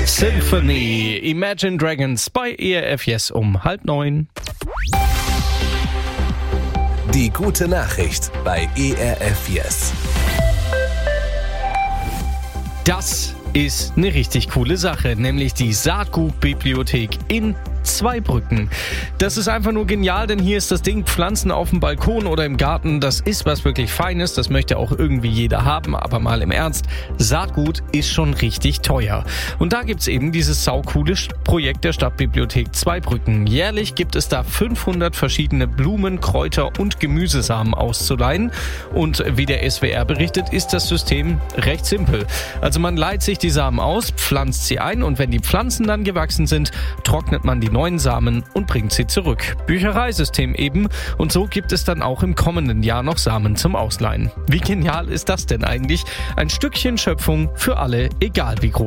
Symphony, Imagine Dragons bei ERF Yes um 8:30. Die gute Nachricht bei ERF Yes. Das ist eine richtig coole Sache, nämlich die Saatgutbibliothek in Zweibrücken. Das ist einfach nur genial, denn hier ist das Ding Pflanzen auf dem Balkon oder im Garten. Das ist was wirklich Feines, das möchte auch irgendwie jeder haben, aber mal im Ernst, Saatgut ist schon richtig teuer. Und da gibt's eben dieses saucoole Projekt der Stadtbibliothek Zweibrücken. Jährlich gibt es da 500 verschiedene Blumen, Kräuter und Gemüsesamen auszuleihen. Und wie der SWR berichtet, ist das System recht simpel. Also man leiht sich die Samen aus, pflanzt sie ein und wenn die Pflanzen dann gewachsen sind, trocknet man die neuen Samen und bringt sie zurück. Büchereisystem eben, und so gibt es dann auch im kommenden Jahr noch Samen zum Ausleihen. Wie genial ist das denn eigentlich? Ein Stückchen Schöpfung für alle, egal wie groß.